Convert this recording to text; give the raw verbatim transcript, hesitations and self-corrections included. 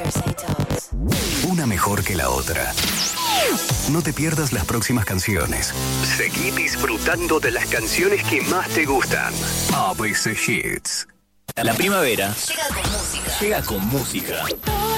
Una mejor que la otra. No te pierdas las próximas canciones. Seguí disfrutando de las canciones que más te gustan. A B C Hits. La primavera Llega con música. llega con música.